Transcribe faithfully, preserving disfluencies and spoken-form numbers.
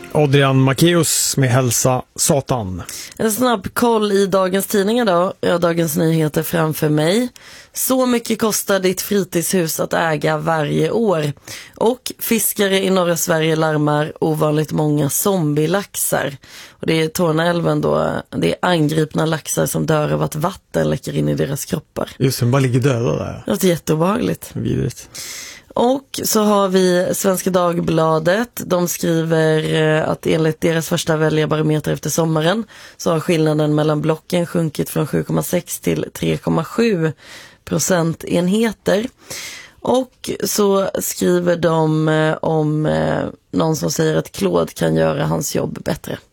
Adrian Macéus med Hälsa Satan. En snabb koll i dagens tidningar då. Jag har Dagens Nyheter framför mig. Så mycket kostar ditt fritidshus att äga varje år. Och fiskare i norra Sverige larmar ovanligt många zombielaxar. Och det är Torneälven då. Det är angripna laxar som dör av att vatten läcker in i deras kroppar. Just det, de bara ligger döda där. Det är jätteobehagligt. Vidrigt. Och så har vi Svenska Dagbladet. De skriver att enligt deras första väljarbarometer efter sommaren så har skillnaden mellan blocken sjunkit från sju komma sex till tre komma sju procentenheter. Och så skriver de om någon som säger att Claude kan göra hans jobb bättre.